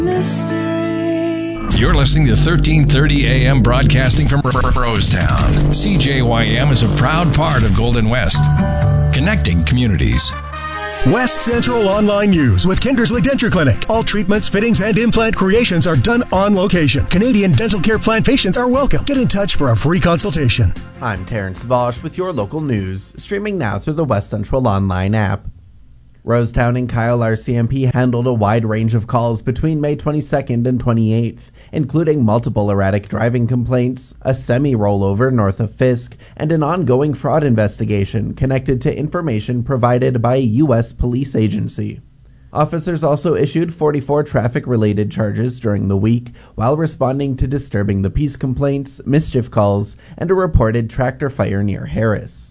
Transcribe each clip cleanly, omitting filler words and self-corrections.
Mystery. You're listening to 1330 AM broadcasting from Rosetown. CJYM is a proud part of Golden West, connecting communities. West Central Online News with Kindersley Denture Clinic. All treatments, fittings, and implant creations are done on location. Canadian dental care plan patients are welcome. Get in touch for a free consultation. I'm Terrence Vosch with your local news, streaming now through the West Central Online app. Rosetown and Kyle RCMP handled a wide range of calls between May 22nd and 28th, including multiple erratic driving complaints, a semi-rollover north of Fisk, and an ongoing fraud investigation connected to information provided by a U.S. police agency. Officers also issued 44 traffic-related charges during the week while responding to disturbing the peace complaints, mischief calls, and a reported tractor fire near Harris.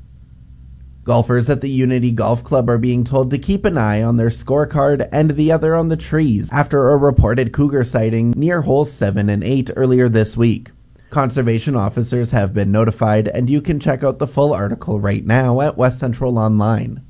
Golfers at the Unity Golf Club are being told to keep an eye on their scorecard and the other on the trees after a reported cougar sighting near holes 7 and 8 earlier this week. Conservation officers have been notified, and you can check out the full article right now at West Central Online.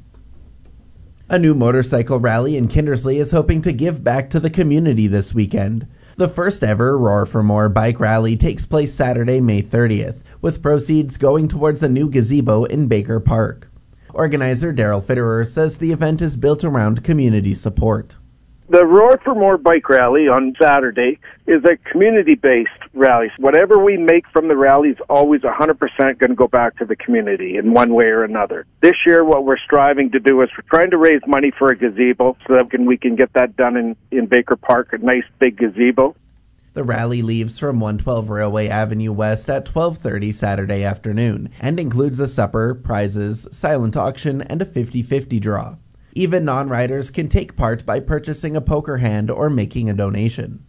A new motorcycle rally in Kindersley is hoping to give back to the community this weekend. The first ever Roar for More bike rally takes place Saturday, May 30th, with proceeds going towards a new gazebo in Baker Park. Organizer Daryl Fitterer says the event is built around community support. The Roar for More bike rally on Saturday is a community-based rally. Whatever we make from the rally is always 100% going to go back to the community in one way or another. This year, what we're striving to do is we're trying to raise money for a gazebo so that we can get that done in Baker Park, a nice big gazebo. The rally leaves from 112 Railway Avenue West at 12:30 Saturday afternoon and includes a supper, prizes, silent auction, and a 50-50 draw. Even non-riders can take part by purchasing a poker hand or making a donation.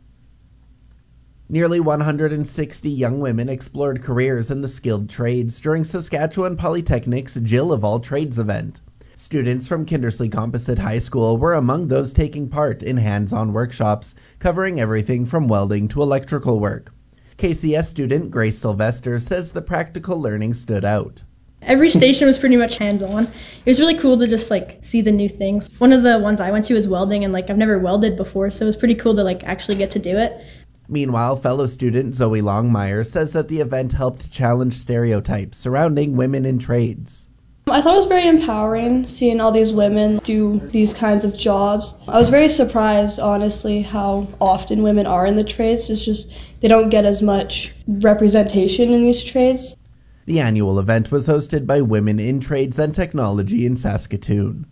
Nearly 160 young women explored careers in the skilled trades during Saskatchewan Polytechnic's Jill of All Trades event. Students from Kindersley Composite High School were among those taking part in hands-on workshops covering everything from welding to electrical work. KCS student Grace Sylvester says the practical learning stood out. Every station was pretty much hands-on. It was really cool to just see the new things. One of the ones I went to was welding, and I've never welded before, so it was pretty cool to actually get to do it. Meanwhile, fellow student Zoe Longmire says that the event helped challenge stereotypes surrounding women in trades. I thought it was very empowering seeing all these women do these kinds of jobs. I was very surprised, honestly, how often women are in the trades. It's just they don't get as much representation in these trades. The annual event was hosted by Women in Trades and Technology in Saskatoon.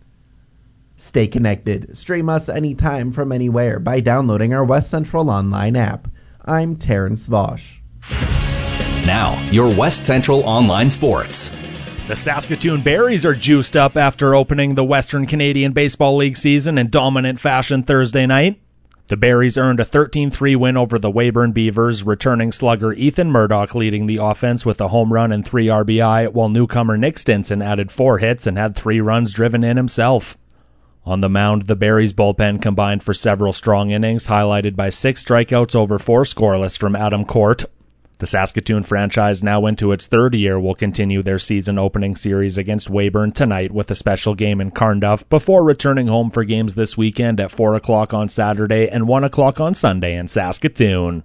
Stay connected. Stream us anytime from anywhere by downloading our West Central Online app. I'm Terrence Vosch. Now, your West Central Online Sports. The Saskatoon Berries are juiced up after opening the Western Canadian Baseball League season in dominant fashion Thursday night. The Berries earned a 13-3 win over the Weyburn Beavers, returning slugger Ethan Murdoch leading the offense with a home run and 3 RBI, while newcomer Nick Stinson added 4 hits and had 3 runs driven in himself. On the mound, the Berries bullpen combined for several strong innings, highlighted by 6 strikeouts over 4 scoreless from Adam Court. The Saskatoon franchise, now into its 3rd year, will continue their season-opening series against Weyburn tonight with a special game in Carnduff before returning home for games this weekend at 4 o'clock on Saturday and 1 o'clock on Sunday in Saskatoon.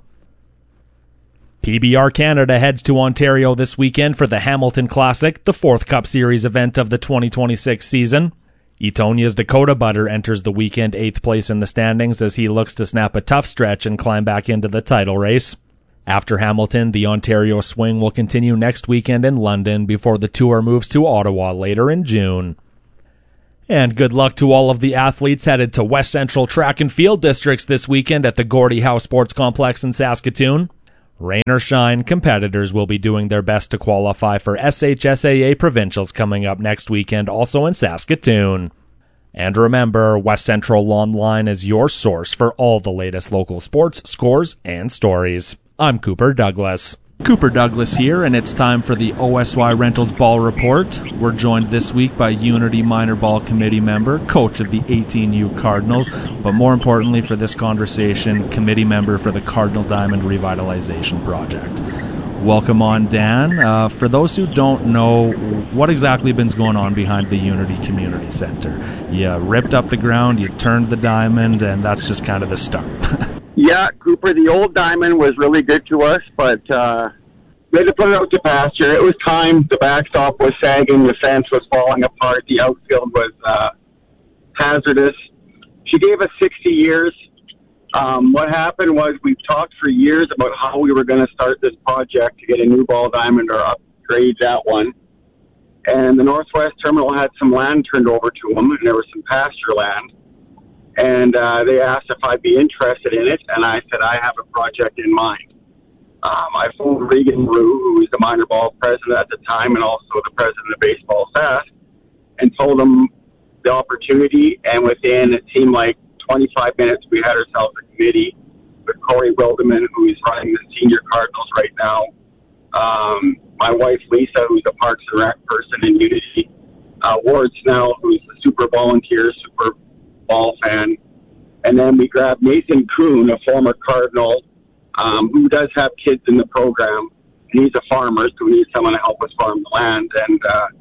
PBR Canada heads to Ontario this weekend for the Hamilton Classic, the 4th Cup Series event of the 2026 season. Etonia's Dakota Butter enters the weekend 8th place in the standings as he looks to snap a tough stretch and climb back into the title race. After Hamilton, the Ontario Swing will continue next weekend in London before the tour moves to Ottawa later in June. And good luck to all of the athletes headed to West Central Track and Field Districts this weekend at the Gordie Howe Sports Complex in Saskatoon. Rain or shine, competitors will be doing their best to qualify for SHSAA Provincials coming up next weekend, also in Saskatoon. And remember, West Central Online is your source for all the latest local sports, scores, and stories. I'm Cooper Douglas. Cooper Douglas here, and it's time for the OSY Rentals Ball Report. We're joined this week by Unity Minor Ball Committee member, coach of the 18U Cardinals, but more importantly for this conversation, committee member for the Cardinal Diamond Revitalization Project. Welcome on, Dan. For those who don't know, what exactly been going on behind the Unity Community Center? You ripped up the ground, you turned the diamond, and that's just kind of the start. Yeah, Cooper, the old diamond was really good to us, but we had to put it out to pasture. It was time. The backstop was sagging, the fence was falling apart, the outfield was hazardous. She gave us 60 years. What happened was we've talked for years about how we were going to start this project to get a new ball diamond or upgrade that one. And the Northwest Terminal had some land turned over to them, and there was some pasture land. And they asked if I'd be interested in it, and I said I have a project in mind. I phoned Regan Rue, who was the minor ball president at the time and also the president of Baseball Sask, and told him the opportunity, and within, it seemed like 25 minutes, we had ourselves a committee with Corey Wilderman, who's running the senior Cardinals right now. My wife, Lisa, who's a Parks and Rec person in Unity. Ward Snell, who's a super volunteer, super ball fan. And then we grabbed Nathan Kuhn, a former Cardinal, who does have kids in the program. And he's a farmer, so we need someone to help us farm the land. And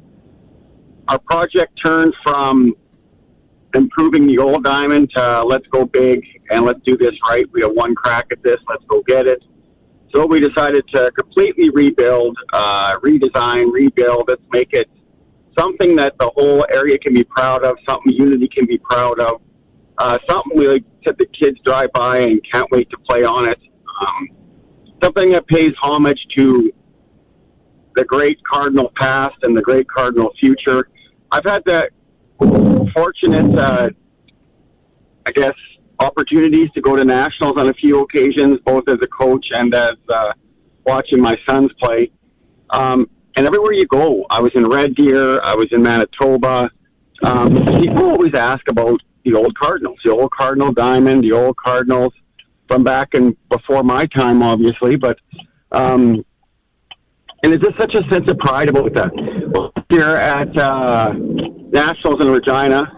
our project turned from improving the old diamond to let's go big and let's do this right. We have one crack at this. Let's go get it. So we decided to completely rebuild, redesign, rebuild. Let's make it something that the whole area can be proud of, something Unity can be proud of, something we like that the kids drive by and can't wait to play on it. Something that pays homage to the great Cardinal past and the great Cardinal future. I've had that fortunate, opportunities to go to nationals on a few occasions, both as a coach and as watching my sons play. And everywhere you go, I was in Red Deer, I was in Manitoba. People always ask about the old Cardinals, the old Cardinal diamond, the old Cardinals from back and before my time, obviously. But and it's just such a sense of pride about that. Here at Nationals in Regina,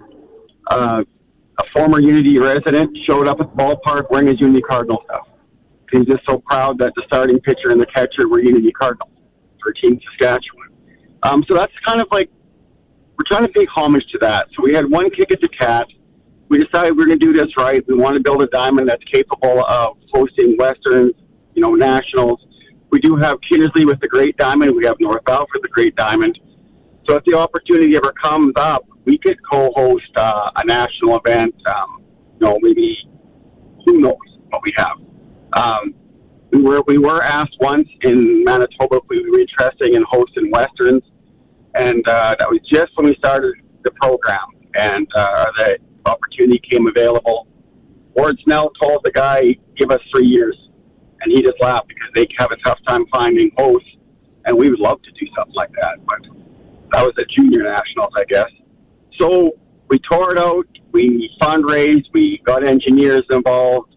a former Unity resident showed up at the ballpark wearing his Unity Cardinal stuff. He's just so proud that the starting pitcher and the catcher were Unity Cardinals for Team Saskatchewan. So that's kind of like, we're trying to pay homage to that. So we had one kick at the cat. We decided we're going to do this right. We want to build a diamond that's capable of hosting Westerns, nationals. We do have Kinnersley with the Great Diamond. We have North Alfred, the Great Diamond. So if the opportunity ever comes up, we could co-host a national event. Maybe, who knows what we have. We were asked once in Manitoba if we were interested in hosting Westerns, and that was just when we started the program, and the opportunity came available. Ward Snell told the guy, give us 3 years, and he just laughed because they have a tough time finding hosts, and we would love to do something like that, but that was the junior nationals, I guess. So we tore it out, we fundraised, we got engineers involved.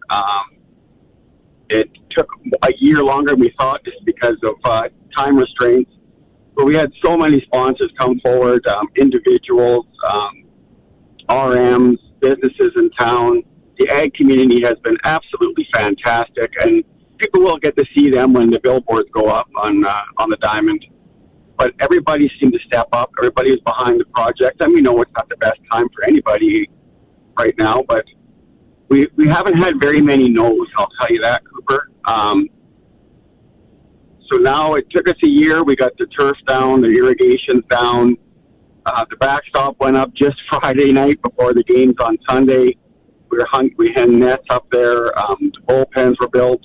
It took a year longer than we thought just because of time restraints. But we had so many sponsors come forward, individuals, RMs, businesses in town. The ag community has been absolutely fantastic, and people will get to see them when the billboards go up on the diamond. But everybody seemed to step up. Everybody is behind the project. And we know it's not the best time for anybody right now, but we haven't had very many no's, I'll tell you that, Cooper. So now it took us a year. We got the turf down, the irrigation's down. The backstop went up just Friday night before the games on Sunday. We had nets up there. The bullpens were built.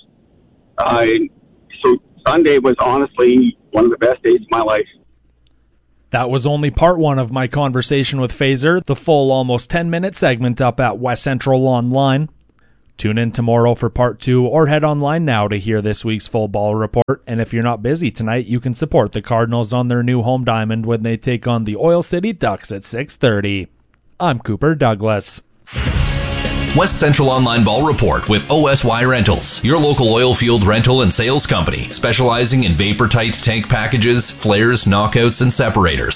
So Sunday was honestly one of the best days of my life. That was only part one of my conversation with Fazer, the full almost 10-minute segment up at West Central Online. Tune in tomorrow for part 2 or head online now to hear this week's full ball report. And if you're not busy tonight, you can support the Cardinals on their new home diamond when they take on the Oil City Ducks at 6:30. I'm Cooper Douglas. West Central Online Ball Report with OSY Rentals, your local oil field rental and sales company, specializing in vapor-tight tank packages, flares, knockouts, and separators.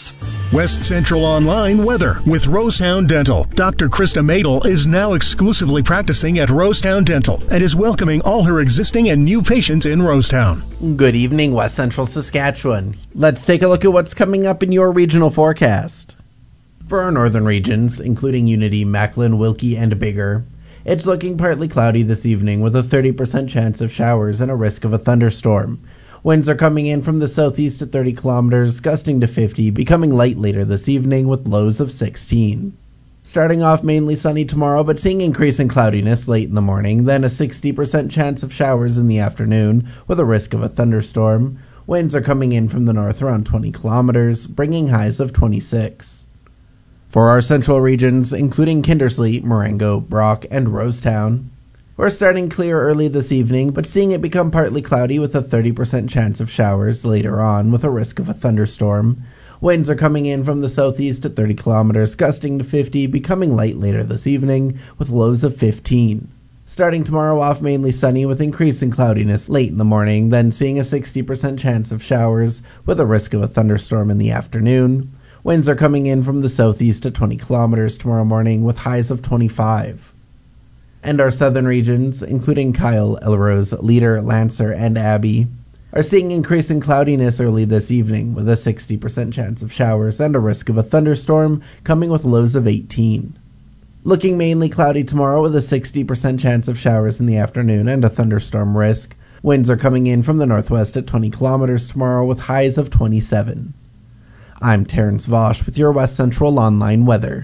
West Central Online weather with Rosetown Dental. Dr. Krista Madel is now exclusively practicing at Rosetown Dental and is welcoming all her existing and new patients in Rosetown. Good evening, West Central Saskatchewan. Let's take a look at what's coming up in your regional forecast. For our northern regions, including Unity, Macklin, Wilkie, and Bigger, it's looking partly cloudy this evening with a 30% chance of showers and a risk of a thunderstorm. Winds are coming in from the southeast at 30 kilometers, gusting to 50, becoming light later this evening with lows of 16. Starting off mainly sunny tomorrow, but seeing increasing cloudiness late in the morning, then a 60% chance of showers in the afternoon with a risk of a thunderstorm. Winds are coming in from the north around 20 kilometers, bringing highs of 26. For our central regions, including Kindersley, Marengo, Brock, and Rosetown, we're starting clear early this evening, but seeing it become partly cloudy with a 30% chance of showers later on with a risk of a thunderstorm. Winds are coming in from the southeast at 30 kilometers, gusting to 50, becoming light later this evening with lows of 15. Starting tomorrow off mainly sunny with increasing cloudiness late in the morning, then seeing a 60% chance of showers with a risk of a thunderstorm in the afternoon. Winds are coming in from the southeast at 20 kilometers tomorrow morning with highs of 25. And our southern regions, including Kyle, Elrose, Leader, Lancer, and Abbey, are seeing increasing cloudiness early this evening with a 60% chance of showers and a risk of a thunderstorm coming with lows of 18. Looking mainly cloudy tomorrow with a 60% chance of showers in the afternoon and a thunderstorm risk. Winds are coming in from the northwest at 20 kilometers tomorrow with highs of 27. I'm Terrence Vosch with your West Central Online weather.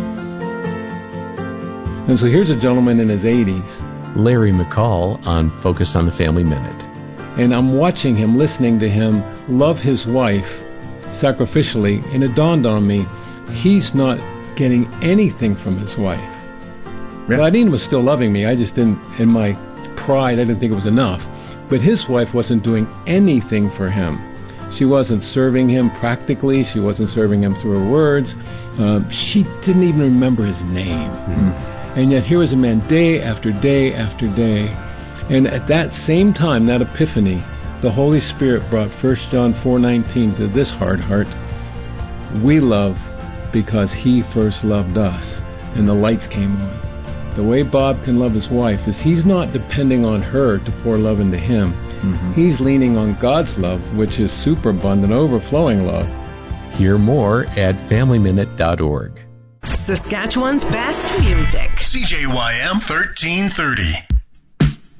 And so here's a gentleman in his 80s, Larry McCall, on Focus on the Family Minute. And I'm watching him, listening to him love his wife sacrificially, and it dawned on me, he's not getting anything from his wife. Yeah. Claudine was still loving me. I just didn't, in my pride, I didn't think it was enough. But his wife wasn't doing anything for him. She wasn't serving him practically. She wasn't serving him through her words. She didn't even remember his name. Mm-hmm. And yet here was a man day after day after day. And at that same time, that epiphany, the Holy Spirit brought 1 John 4:19 to this hard heart. We love because he first loved us. And the lights came on. The way Bob can love his wife is he's not depending on her to pour love into him. Mm-hmm. He's leaning on God's love, which is superabundant, overflowing love. Hear more at FamilyMinute.org. Saskatchewan's best music. CJYM 1330.